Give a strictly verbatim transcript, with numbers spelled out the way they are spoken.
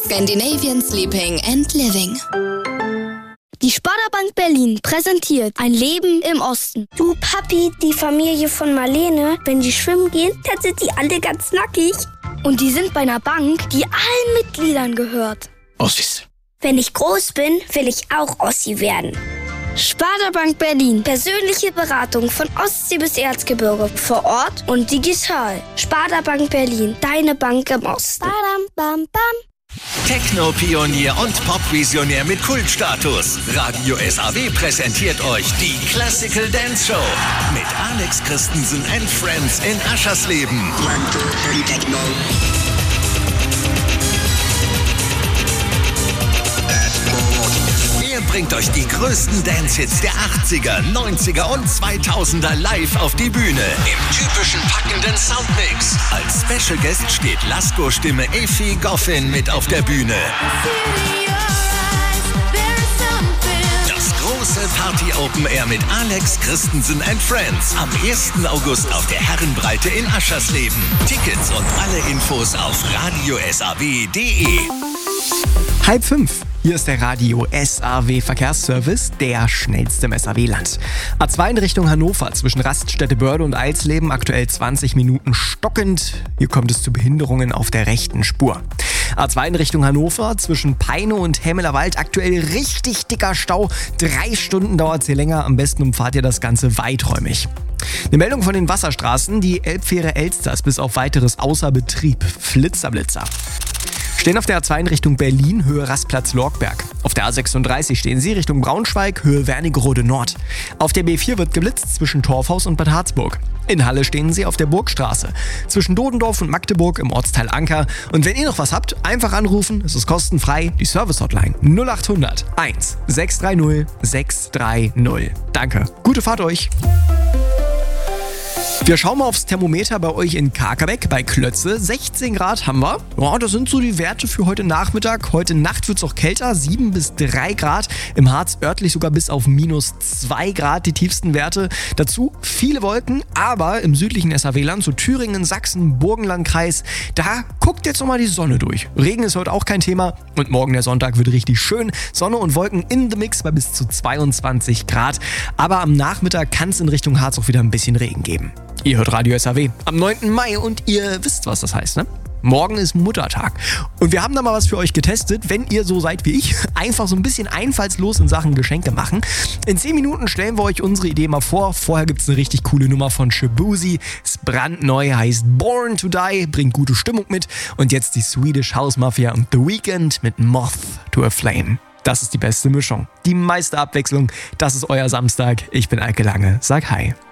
Scandinavian Sleeping and Living. Die Sparda-Bank Berlin präsentiert ein Leben im Osten. Du Papi, die Familie von Marlene, wenn die schwimmen gehen, dann sind die alle ganz nackig. Und die sind bei einer Bank, die allen Mitgliedern gehört. Ossis. Wenn ich groß bin, will ich auch Ossi werden. Sparda-Bank Berlin. Persönliche Beratung von Ostsee bis Erzgebirge. Vor Ort und digital. Sparda-Bank Berlin. Deine Bank im Osten. Badam, bam, bam. Techno-Pionier und Pop-Visionär mit Kultstatus. Radio S A W präsentiert euch die Classical Dance Show mit Alex Christensen and Friends in Aschersleben. Er bringt euch die größten Dance-Hits der achtziger, neunziger und zweitausender live auf die Bühne. Im typischen packenden Soundmix. Als Special Guest steht Lasko-Stimme Effi Goffin mit auf der Bühne. Das große Party-Open Air mit Alex Christensen and Friends. Am ersten August auf der Herrenbreite in Aschersleben. Tickets und alle Infos auf radio s a w punkt d e. Halb fünf. Hier ist der Radio S A W Verkehrsservice, der schnellste im S A W-Land. A zwei in Richtung Hannover zwischen Raststätte Börde und Alsleben, aktuell zwanzig Minuten stockend. Hier kommt es zu Behinderungen auf der rechten Spur. A zwei in Richtung Hannover zwischen Peine und Hämelerwald, aktuell richtig dicker Stau. Drei Stunden dauert es hier länger, am besten umfahrt ihr das Ganze weiträumig. Eine Meldung von den Wasserstraßen, die Elbfähre Elster ist bis auf weiteres außer Betrieb. Flitzer, Blitzer. Stehen auf der A zwei in Richtung Berlin, Höhe Rastplatz Lorgberg. Auf der A sechsunddreißig stehen sie Richtung Braunschweig, Höhe Wernigerode Nord. Auf der B vier wird geblitzt zwischen Torfhaus und Bad Harzburg. In Halle stehen sie auf der Burgstraße. Zwischen Dodendorf und Magdeburg im Ortsteil Anker. Und wenn ihr noch was habt, einfach anrufen, es ist kostenfrei. Die Service-Hotline null acht hundert eins sechs drei null sechs drei null. Danke, gute Fahrt euch. Wir schauen mal aufs Thermometer bei euch in Kakerbeck bei Klötze. sechzehn Grad haben wir. Ja, das sind so die Werte für heute Nachmittag. Heute Nacht wird es auch kälter, sieben bis drei Grad. Im Harz örtlich sogar bis auf minus zwei Grad die tiefsten Werte. Dazu viele Wolken, aber im südlichen S A W-Land, so Thüringen, Sachsen, Burgenlandkreis, da guckt jetzt nochmal die Sonne durch. Regen ist heute auch kein Thema und morgen der Sonntag wird richtig schön. Sonne und Wolken in the Mix bei bis zu zweiundzwanzig Grad. Aber am Nachmittag kann es in Richtung Harz auch wieder ein bisschen Regen geben. Ihr hört Radio S A W am neunten Mai und ihr wisst, was das heißt, ne? Morgen ist Muttertag. Und wir haben da mal was für euch getestet, wenn ihr so seid wie ich, einfach so ein bisschen einfallslos in Sachen Geschenke machen. In zehn Minuten stellen wir euch unsere Idee mal vor. Vorher gibt es eine richtig coole Nummer von Shabuzi. Ist brandneu, heißt Born to Die, bringt gute Stimmung mit. Und jetzt die Swedish House Mafia und The Weeknd mit Moth to a Flame. Das ist die beste Mischung. Die meiste Abwechslung. Das ist euer Samstag. Ich bin Eike Lange. Sag hi.